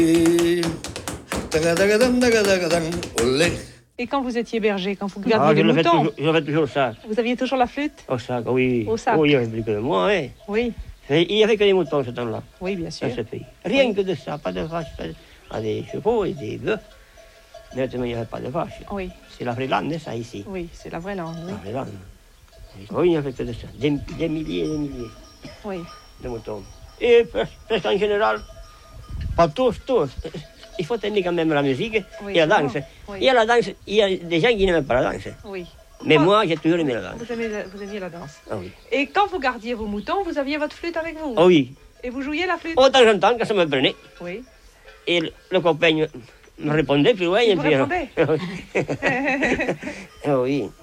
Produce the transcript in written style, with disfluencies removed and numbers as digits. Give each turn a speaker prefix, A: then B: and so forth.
A: Et quand vous étiez berger, quand vous gardiez les moutons,
B: je fais toujours ça.
A: vous aviez toujours la flûte?
B: Au sac, oui.
A: Au sac.
B: Oui, il n'y avait plus que moi, hein.
A: Oui,
B: Il n'y avait que des moutons ce temps-là,
A: oui, bien sûr.
B: dans ce pays. Rien que de ça, pas de vaches, pas des chevaux et des bœufs. Mais il n'y avait pas de vaches.
A: Oui,
B: C'est la vraie lande, ça, ici.
A: oui, c'est la vraie langue, oui.
B: La vraie lande. Oui, il n'y avait que de ça. Des milliers et des milliers
A: Oui,
B: de moutons. Et presque en général, pas tous. Il faut aimer quand même la musique
A: oui,
B: et la danse.
A: oui.
B: Il y a la danse, il y a des gens qui n'aiment pas la danse.
A: Oui.
B: Mais
A: Pourquoi
B: moi, j'ai toujours aimé la danse.
A: vous aimiez la danse.
B: Ah oui.
A: Et quand vous gardiez vos moutons, vous aviez votre flûte avec vous?
B: Oh oui.
A: Et vous jouiez la flûte?
B: Oh, de temps en temps, quand ça me prenait,
A: Oui.
B: et le copain me répondait plus loin.
A: Il vous répondait?
B: Oh oui.